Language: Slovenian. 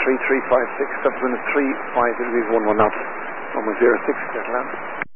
3356, subsequent 35 degrees 11 knots, 106, settle down.